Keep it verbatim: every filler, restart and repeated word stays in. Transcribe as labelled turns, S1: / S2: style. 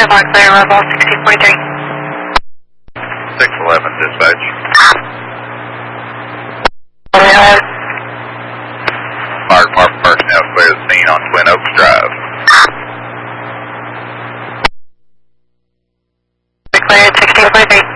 S1: ten o'clock, clear, Rebel sixteen forty-three.
S2: six eleven, dispatch. Fire department personnel clear the scene on Twin Oaks Drive.
S1: Cleared sixteen forty-three.